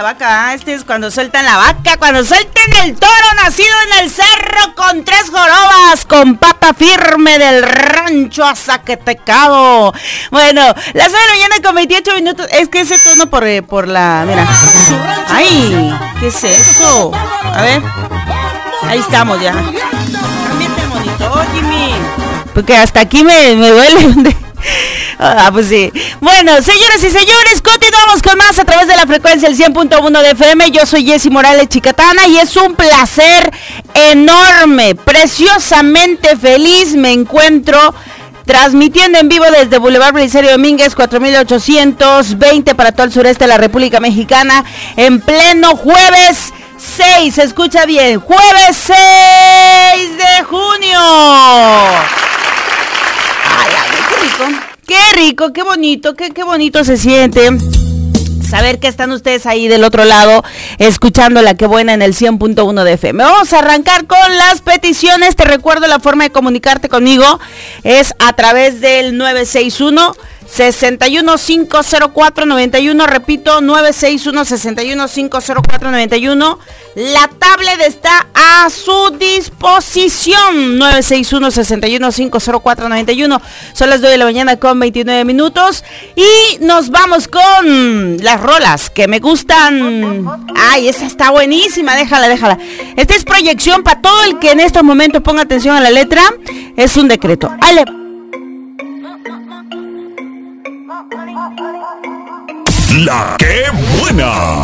la vaca, este es cuando sueltan la vaca, cuando suelten el toro nacido en el cerro con 3 jorobas, con pata firme del rancho a Zacatecado. Bueno, las 9 de la mañana con 28 minutos, es que ese tono por la, mira. Ay, ¿qué es eso? A ver, ahí estamos ya. Cámbiate el monitor, Jimmy, porque hasta aquí me duele. Pues sí. Bueno, señoras y señores, continuamos con más a través de la frecuencia el 100.1 de FM. Yo soy Jessy Morales Chicatana y es un placer enorme, preciosamente feliz me encuentro transmitiendo en vivo desde Boulevard Belisario Domínguez 4820 para todo el sureste de la República Mexicana en pleno jueves 6, se escucha bien, jueves 6 de junio. Qué rico, qué bonito, qué bonito se siente saber que están ustedes ahí del otro lado escuchando la que buena en el 100.1 de FM. Vamos a arrancar con las peticiones. Te recuerdo la forma de comunicarte conmigo es a través del 961-6150491, repito, 961-6150491. La tablet está a su disposición, 961-6150491. Son las 9 de la mañana con 29 minutos y nos vamos con las rolas que me gustan. Ay, esa está buenísima, déjala. Esta es proyección para todo el que en estos momentos ponga atención a la letra. Es un decreto. ¡Ale! La que buena.